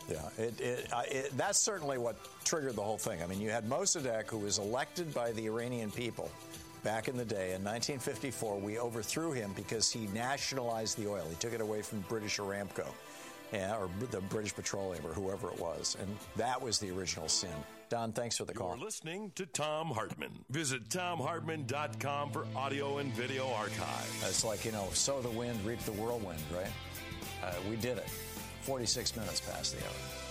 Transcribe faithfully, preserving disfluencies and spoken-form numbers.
Yeah, it, it, uh, it, that's certainly what triggered the whole thing. I mean, you had Mossadegh, who was elected by the Iranian people back in the day. In nineteen fifty-four, we overthrew him because he nationalized the oil. He took it away from British Aramco, yeah, or the British Petroleum, or whoever it was. And that was the original sin. Don, thanks for the call. You're listening to Thom Hartmann. Visit Thom Hartmann dot com for audio and video archive. It's like, you know, sow the wind, reap the whirlwind, right? Uh, we did it. forty-six minutes past the hour.